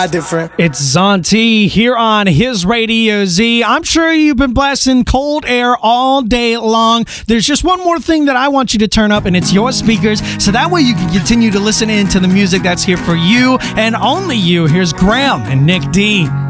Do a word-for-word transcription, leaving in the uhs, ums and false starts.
different. It's Zonti here on His Radio Z. I'm sure you've been blasting cold air all day long. There's just one more thing that I want you to turn up, and it's your speakers, so that way you can continue to listen in to the music that's here for you and only you. Here's Graham and Nick D.